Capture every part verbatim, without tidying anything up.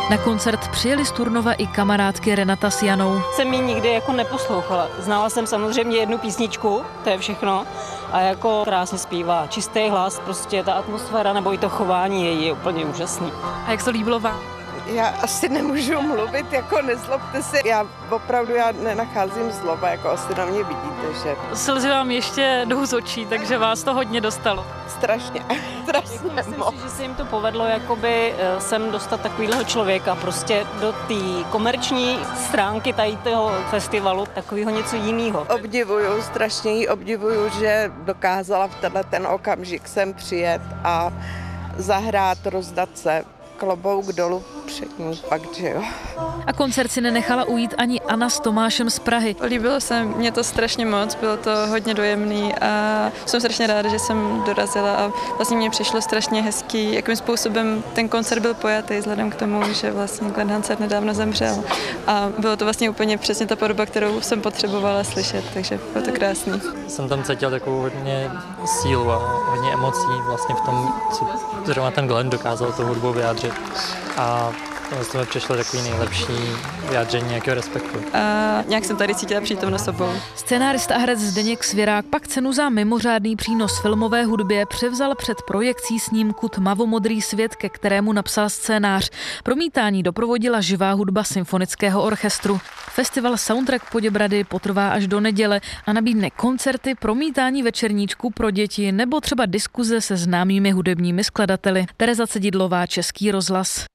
Na koncert přijeli z Turnova i kamarádky Renata s Janou. Jsem ji nikdy jako neposlouchala. Znala jsem samozřejmě jednu písničku, to je všechno. A jako krásně zpívá. Čistý hlas, prostě ta atmosféra nebo i to chování její je úplně úžasný. A jak se líbilo vám? Já asi nemůžu mluvit, jako nezlobte se. Já opravdu já nenacházím slova, jako asi na mě vidíte, že... Slzy vám ještě jdou z očí, takže vás to hodně dostalo. Strašně, strašně Jako myslím moc. si, že se jim to povedlo jakoby sem dostat takovýhleho člověka prostě do té komerční stránky tady toho festivalu, takového něco jiného. Obdivuju, strašně ji obdivuju, že dokázala v tenhle ten okamžik sem přijet a zahrát, rozdat se. Klobouk dolů před ní, fakt, že jo. A koncert si nenechala ujít ani Anna s Tomášem z Prahy. Líbilo se mě to strašně moc, bylo to hodně dojemný a jsem strašně ráda, že jsem dorazila a vlastně mě přišlo strašně hezký, jakým způsobem ten koncert byl pojatý vzhledem k tomu, že vlastně Glenn Hansard nedávno zemřel a bylo to vlastně úplně přesně ta podoba, kterou jsem potřebovala slyšet, takže bylo to krásný. Jsem tam cítil takovou hodně sílu a hodně emocí vlastně v tom, co zrovna ten Glenn dokázal tu hudbu vyjádřit. A to mi přišlo takový nejlepší vyjádření nějakého respektu. A nějak jsem tady cítila přítomnost obou. Scenárista a herec Zdeněk Svěrák pak cenu za mimořádný přínos filmové hudbě převzal před projekcí snímku Tmavomodrý svět, ke kterému napsal scénář. Promítání doprovodila živá hudba symfonického orchestru. Festival Soundtrack Poděbrady potrvá až do neděle a nabídne koncerty, promítání večerníčku pro děti nebo třeba diskuze se známými hudebními skladateli. Tereza Cedidlová, Český rozhlas.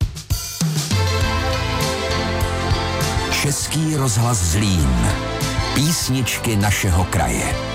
Český rozhlas Zlín. Písničky našeho kraje.